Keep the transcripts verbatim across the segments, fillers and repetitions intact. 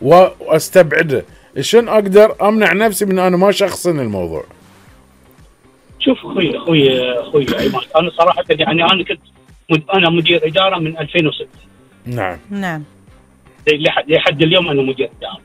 واستبعده، شلون اقدر امنع نفسي من انا ما شخصن الموضوع؟ شوف اخوي اخوي اخوي عماد، انا صراحه يعني انا كنت مد... انا مدير اداره من ألفين وستة. نعم نعم. لحد لحد اليوم انا مدير اداره.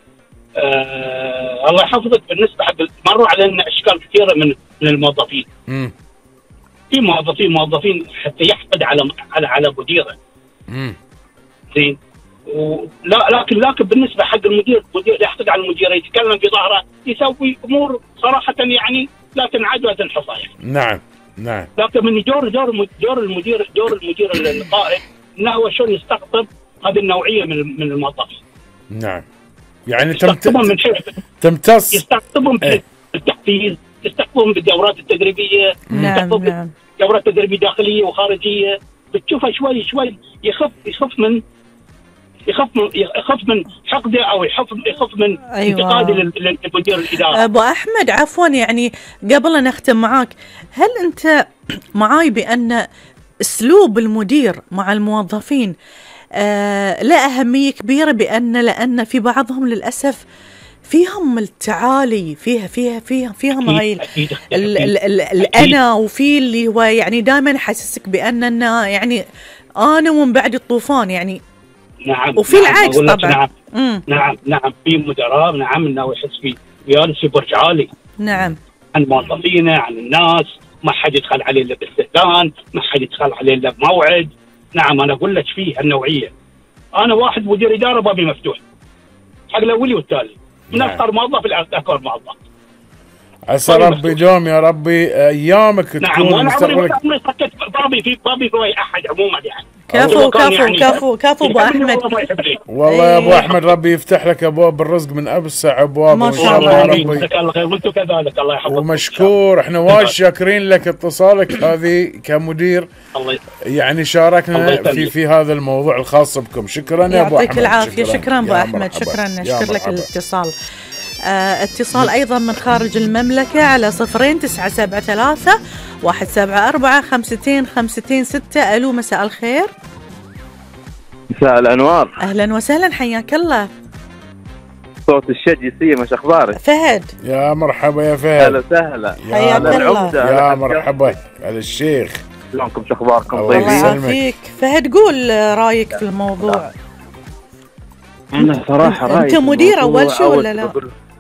آه... الله يحفظك. بالنسبه حق مروا علينا اشكال كثيره من من الموظفين. امم في موظفين موظفين حتى يحقد على على على مديره. امم زين. ولا لكن لكن بالنسبه حق المدير، المدير يحقد على المدير، يتكلم في ظهره، يسوي امور صراحه يعني لا تنعد ولا تنحصى يعني. نعم نعم. لكن من دور دور دور المدير دور المدير القائد انه هو شلون يستقطب هذه النوعيه من من الموظفين. نعم. يعني يستقطبهم من حيث تمتص يستقطبهم ايه. بالتحفيز، يستقطبهم بالدورات التدريبيه، نعم نعم. دورات تدريبيه داخليه وخارجيه، بتشوفها شوي شوي يخف يخف من يخف من يخف من حقده او يخف يخف من أيوة. انتقاده للمدير الاداره. ابو احمد عفوا، يعني قبل ان اختم معاك، هل انت معاي بان اسلوب المدير مع الموظفين آه لا اهميه كبيره، بان لان في بعضهم للاسف فيهم التعالي، فيها فيها فيها فيهم هاي الانا، وفي اللي هو يعني دائما يحسسك باننا يعني انا ومن بعد الطوفان يعني. نعم. وفي نعم العكس طبعا. نعم. مم. نعم نعم في مدراء نعم انه يحس في يجلس في برج عالي. نعم. عن موظفينه، عن الناس، ما حد يدخل عليه الا باستئذان، ما حد يدخل عليه الا بموعد. نعم انا اقول لك فيه النوعيه. انا واحد مدير اداره بابي مفتوح حق الاولي والتالي، من اكثر موظف لاكثر موظف. عسى ربي دوم يا ربي ايامك تكون نعم. وانا مستقبلك. عمري ما سكت بابي في بابي في احد عموما يعني. كفو كفو يعني كفو كفو ابو احمد. والله يا ابو احمد ربي يفتح لك ابواب الرزق من ابسع ابواب ما شاء الله يا ربي. جزاك الله خير وانتم كذلك الله يحفظك. ومشكور، احنا وايد شاكرين لك اتصالك هذه كمدير. الله يعني شاركنا في في هذا الموضوع الخاص بكم. شكرا يا ابو احمد. يعطيك العافيه. شكرا ابو احمد. شكرا نشكر لك الاتصال. آه اتصال أيضا من خارج المملكة على صفرين تسعة سبعة ثلاثة واحد سبعة أربعة خمستين خمستين ستة. ألو مساء الخير. مساء الأنوار. أهلا وسهلا حياك الله. صوت الشجي سيما شو أخبارك؟ فهد. يا مرحبا يا فهد. هلا وسهلا. حياك الله. يا مرحبا على الشيخ. شلونكم شو أخباركم طيبين؟ الله يعافيك. فهد قول رايك في الموضوع. أنا صراحة رأيي أنت مدير أول شيء ولا لا؟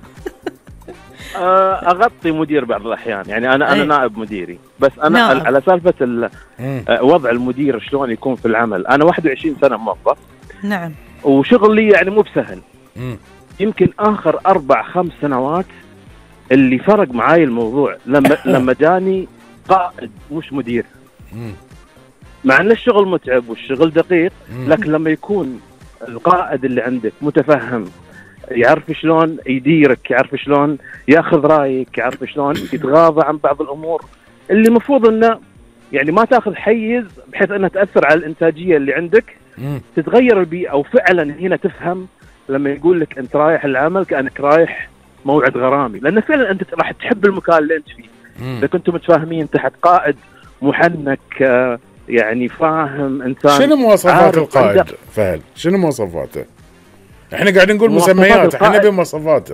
أغطي مدير بعض الأحيان يعني أنا أنا أي. نائب مديري، بس أنا نعم. على سالفة وضع المدير شلون يكون في العمل. أنا واحد وعشرين سنة موظف. نعم. وشغلي يعني مو بسهل. مم. يمكن آخر أربع خمس سنوات اللي فرق معاي الموضوع لما لما جاني قائد مش مدير. مم. مع أن الشغل متعب والشغل دقيق، مم. لكن لما يكون القائد اللي عندك متفهم، يعرف شلون يديرك، يعرف شلون ياخذ رايك، يعرف شلون يتغاضى عن بعض الامور اللي المفروض انه يعني ما تاخذ حيز بحيث انها تاثر على الانتاجيه اللي عندك. مم. تتغير البيئه، وفعلا هنا تفهم لما يقول لك انت رايح العمل كانك رايح موعد غرامي، لان فعلا انت راح تحب المكان اللي انت فيه. اذا كنتم متفاهمين تحت قائد محنك يعني فاهم انسان. شنو مواصفات القائد فهد؟ شنو مواصفاته؟ احنا قاعدين نقول مسميات، احنا نبي مواصفاته.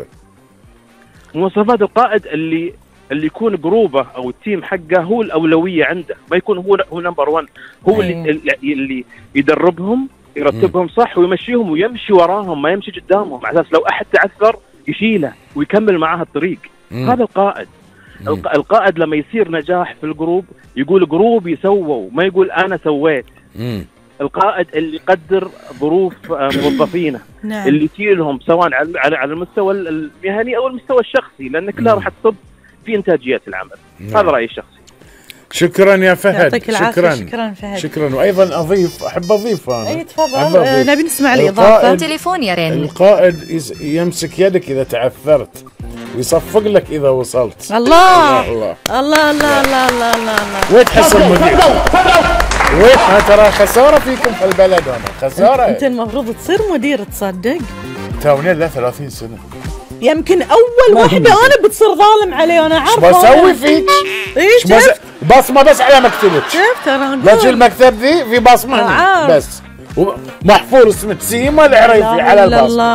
مواصفات القائد اللي اللي يكون جروبه او التيم حقه هو الاولويه عنده، ما يكون هو هو نمبر واحد، هو اللي اللي يدربهم، يرتبهم صح ويمشيهم ويمشي وراهم، ما يمشي قدامهم، على اساس لو احد تعثر يشيله ويكمل معاه الطريق. مم. هذا القائد. مم. القائد لما يصير نجاح في الجروب يقول جروبي سووا، ما يقول انا سويت. مم. القائد اللي يقدر ظروف موظفينه. نعم. اللي يشيلهم سواء على على المستوى المهني او المستوى الشخصي، لان كلها راح تصب في انتاجيه العمل. نعم. هذا رايي الشخصي. شكرا يا فهد. شكرا شكرا فهد. شكرا. وايضا اضيف احب اضيف انا. اي تفضل. نبي نسمع الاضافه. تليفون يا رين. القائد يمسك يدك اذا تعثرت ويصفق لك اذا وصلت. الله الله الله الله الله الله الله. وين تحس المدير؟ وين؟ ما ترى خساره فيكم في البلد. انا خساره. انت المفروض تصير مدير، تصدق؟ توني له ثلاثين سنه. يمكن اول وحده انا بتصير ظالم علي. انا عارفه. ايش بسوي فيك؟ ايش بس بصمه بس على مكتبك. شفت انا لا تشيل المكتب ذي في بصمه بس، ومحفور اسمك سيما العريفي على البصمه.